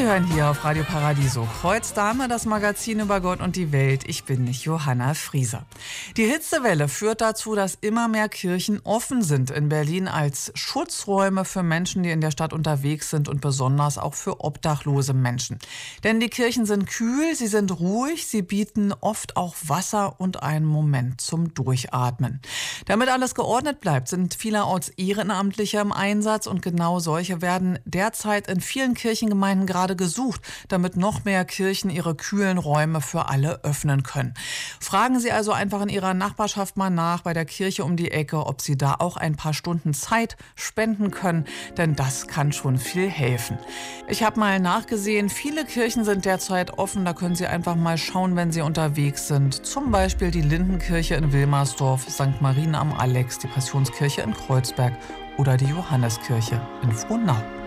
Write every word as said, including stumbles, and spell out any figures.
hören hier auf Radio Paradiso Kreuzdame, das Magazin über Gott und die Welt. Ich bin nicht Johanna Frieser. Die Hitzewelle führt dazu, dass immer mehr Kirchen offen sind in Berlin als Schutzräume für Menschen, die in der Stadt unterwegs sind und besonders auch für obdachlose Menschen. Denn die Kirchen sind kühl, sie sind ruhig, sie bieten oft auch Wasser und einen Moment zum Durchatmen. Damit alles geordnet bleibt, sind vielerorts Ehrenamtliche im Einsatz und genau solche werden derzeit in vielen Kirchengemeinden gerade gesucht, damit noch mehr Kirchen ihre kühlen Räume für alle öffnen können. Fragen Sie also einfach in Ihrer Nachbarschaft mal nach bei der Kirche um die Ecke, ob Sie da auch ein paar Stunden Zeit spenden können, denn das kann schon viel helfen. Ich habe mal nachgesehen, viele Kirchen sind derzeit offen, da können Sie einfach mal schauen, wenn Sie unterwegs sind. Zum Beispiel die Lindenkirche in Wilmersdorf, Sankt Marien am Alex, die Passionskirche in Kreuzberg oder die Johanneskirche in Frohnau.